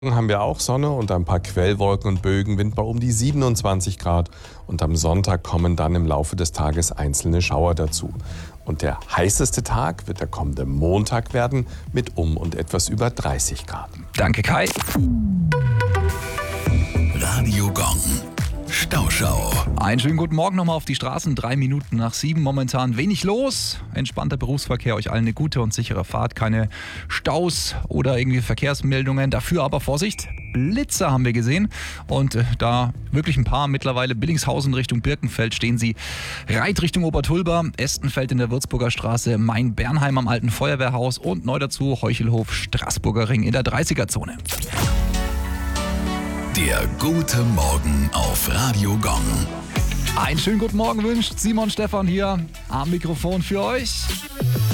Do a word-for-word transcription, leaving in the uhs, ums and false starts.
Haben wir auch Sonne und ein paar Quellwolken und Böenwind bei um die siebenundzwanzig Grad. Und am Sonntag kommen dann im Laufe des Tages einzelne Schauer dazu. Und der heißeste Tag wird der kommende Montag werden mit um und etwas über dreißig Grad. Danke, Kai. Radio Gong. Stauschau. Einen schönen guten Morgen nochmal auf die Straßen. Drei Minuten nach sieben. Momentan wenig los. Entspannter Berufsverkehr. Euch allen eine gute und sichere Fahrt. Keine Staus oder irgendwie Verkehrsmeldungen. Dafür aber Vorsicht. Blitzer haben wir gesehen. Und äh, da wirklich ein paar mittlerweile. Billingshausen Richtung Birkenfeld stehen sie. Reit Richtung Obertulba. Estenfeld in der Würzburger Straße. Main-Bernheim am alten Feuerwehrhaus. Und neu dazu Heuchelhof Straßburger Ring in der dreißiger-Zone. Der gute Morgen auf Radio Gong. Einen schönen guten Morgen wünscht Simon Stephan hier am Mikrofon für euch.